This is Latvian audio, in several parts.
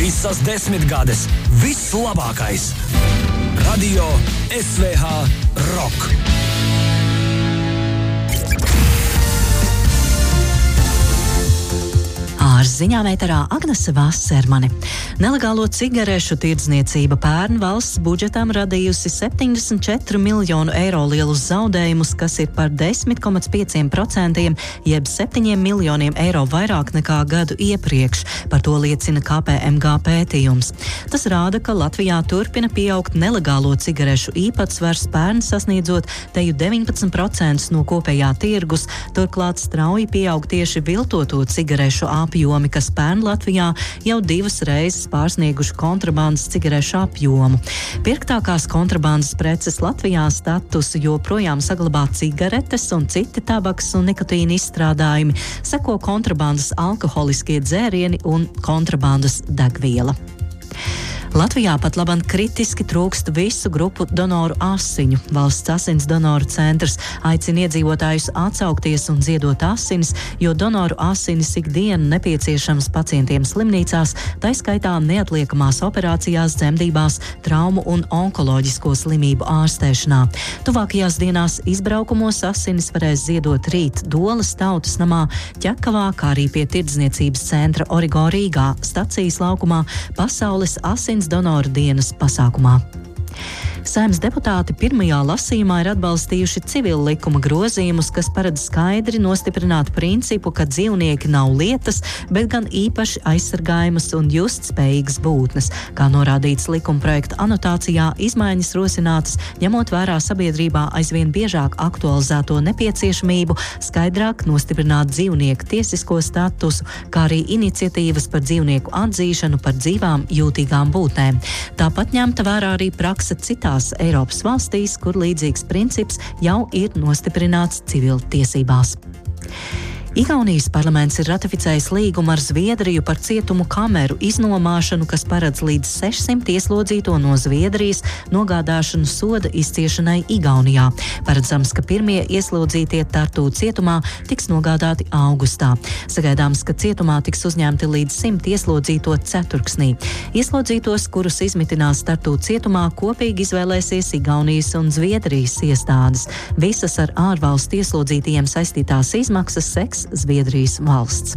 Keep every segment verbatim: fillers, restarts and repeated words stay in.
Visas desmitgades, viss labākais. Radio S V H Rock. Ar ziņām ēterā Agnese Vasermane. Nelegālo cigarešu tirdzniecība pērn valsts budžetam radījusi septiņdesmit četru miljonu eiro lielus zaudējumus, kas ir par desmit komats pieci procenti, jeb septiņiem miljoniem eiro vairāk nekā gadu iepriekš. Par to liecina K P M G pētījums. Tas rāda, ka Latvijā turpina pieaugt nelegālo cigarešu īpatsvars, pērn sasniedzot teju deviņpadsmit procentus no kopējā tirgus, turklāt strauji pieaug tieši viltoto cigarešu apjomi, kas pērn Latvijā jau divas reizes pārsnieguši kontrabandas cigarešu apjomu. Pirktākās kontrabandas preces Latvijā statusu joprojām saglabā cigaretes un citi tabaks un nikotīna izstrādājumi, seko kontrabandas alkoholiskie dzērieni un kontrabandas degviela. Latvijā pat labam kritiski trūkst visu grupu donoru asiņu. Valsts asins donoru centrs aicina iedzīvotājus atsaukties un ziedot asinis, jo donoru asinis ikdienu nepieciešams pacientiem slimnīcās, tai skaitā neatliekamās operācijās, dzemdībās, traumu un onkoloģisko slimību ārstēšanā. Tuvākajās dienās izbraukumos asinis varēs ziedot rīt Dolas Tautas namā, Ķekavā, kā arī pie tirdzniecības centra Origo Rīgā, stacijas laukumā, Pasaules asins donoru dienas pasākumā. Saeimas deputāti pirmajā lasījumā ir atbalstījuši civila likuma grozījumus, kas paredz skaidri nostiprināt principu, ka dzīvnieki nav lietas, bet gan īpaši aizsargājamas un justspējīgas būtnes. Kā norādīts likuma projekta anotācijā, izmaiņas rosinātas, ņemot vērā sabiedrībā aizvien biežāk aktualizēto nepieciešamību skaidrāk nostiprināt dzīvnieku tiesisko statusu, kā arī iniciatīvas par dzīvnieku atzīšanu par dzīvām jūtīgām būtnēm. Tāpat ņemta vērā arī prakse citās Eiropas valstīs, kur līdzīgs princips jau ir nostiprināts civiltiesībās. Igaunijas parlaments ir ratificējis līgumu ar Zviedriju par cietumu kameru iznomāšanu, kas paredz līdz sešsimt ieslodzīto no Zviedrijas nogādāšanu soda izciešanai Igaunijā. Paredzams, ka pirmie ieslodzītie Tartu cietumā tiks nogādāti augustā. Sagaidāms, ka cietumā tiks uzņemti līdz simt ieslodzīto ceturksnī. Ieslodzītos, kurus izmitinās Tartu cietumā, kopīgi izvēlēsies Igaunijas un Zviedrijas iestādes. Visas ar ārvalstu ieslodzītajiem saistītās izmaksas seks Zviedrijas valsts.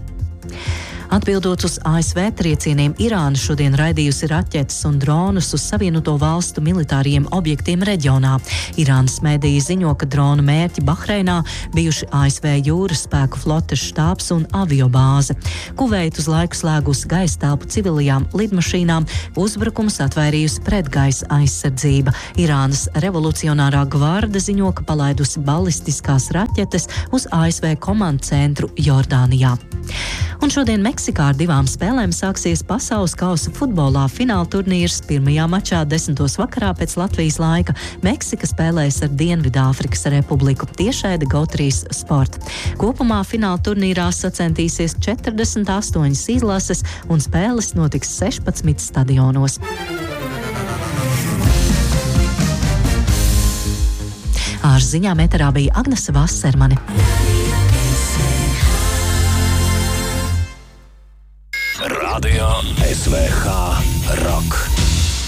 Atbildot uz A S V triecieniem, Irāna šodien raidījusi raķetes un dronus uz Savienoto valstu militāriem objektiem reģionā. Irānas mēdīji ziņo, ka dronu mērķi Bahreinā bijuši A S V jūras spēku flotes štābs un aviobāze. Kuveitu uz laiku slēgusi gaisa telpu civilajām lidmašīnām, uzbrukums atvairījusi pretgaisa aizsardzība. Irānas revolucionārā gvarde ziņo, ka palaidusi balistiskās raķetes uz A S V komandu centru Jordānijā. Un šodien Meksikā ar divām spēlēm sāksies pasaules kausa futbolā fināla turnīrs. Pirmajā mačā desmitos vakarā pēc Latvijas laika Meksika spēlēs ar Dienvidāfrikas Republiku. Tiešraide Go trīs Sport. Kopumā fināla turnīrā sacensties četrdesmit astoņas izlases un spēles notiks sešpadsmit stadionos. Ar ziņām ēterā bija Agnese Vasermane. Radio S V H Rock.